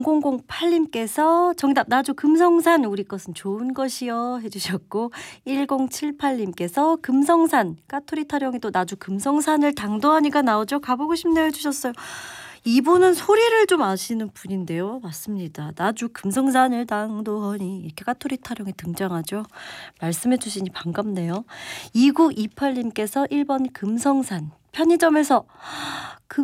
0008님께서 정답 나주 금성산 우리 것은 좋은 것이요 해주셨고 1078님께서 금성산 까투리 타령이 또 나주 금성산을 당도하니까 나오죠. 가보고 싶네요 해주셨어요. 이분은 소리를 좀 아시는 분인데요. 맞습니다. 나주 금성산을 당도하니 이렇게 까투리 타령이 등장하죠. 말씀해 주시니 반갑네요. 2928님께서 1번 금성산 편의점에서